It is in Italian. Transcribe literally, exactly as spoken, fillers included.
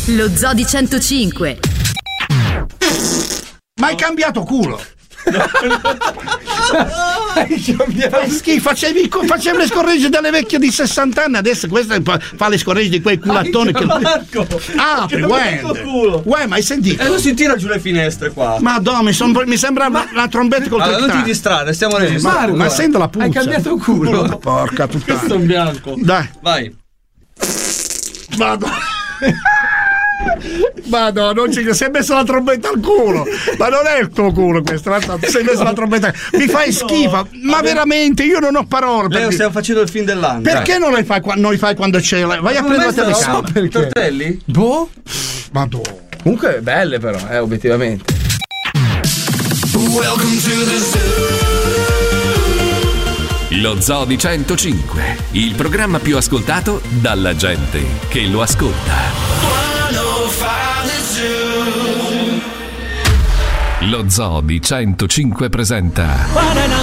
Lo Zoo di centocinque. Ma hai cambiato culo? Fai schifo, facevi, facevi le scorregge delle vecchie di sessanta anni, adesso questa fa, fa le scorregge di quei culattoni che Marco, ah, che uè, uè, ma hai sentito? E non si tira giù le finestre qua. Madonna, mi, son, mi sembra ma... la trombetta col allora, trictano. non ti distrarre, stiamo registrando. Marco, ma sento la puzza. Hai cambiato culo. Porca puttana. Questo è un bianco. Dai. Vai. Vado. Madonna, non ci... si è messo la trombetta al culo. Ma non è il tuo culo questo, si è messo la trombetta. Mi fai schifo. Ma veramente, io non ho parole. Leo, per... stiamo facendo il film dell'anno. Perché non li fai, non li fai quando c'è la... Vai a prendere la telecamera. I tortelli? Boh. Madonna. Comunque belle però, eh, obiettivamente. Welcome to the zoo. Lo Zoo di centocinque, il programma più ascoltato dalla gente che lo ascolta. Lo Zoo di centocinque presenta